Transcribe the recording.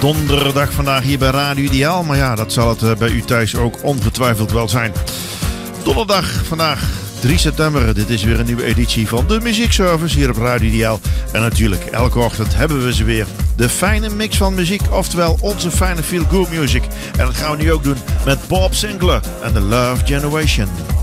donderdag vandaag hier bij Radio Ideaal. Maar ja, dat zal het bij u thuis ook ongetwijfeld wel zijn. Donderdag vandaag 3 september. Dit is weer een nieuwe editie van de Muziekservice hier op Radio Ideaal. En natuurlijk, elke ochtend hebben we ze weer. De fijne mix van muziek, oftewel onze fijne feel-good music. En dat gaan we nu ook doen met Bob Sinclair en The Love Generation.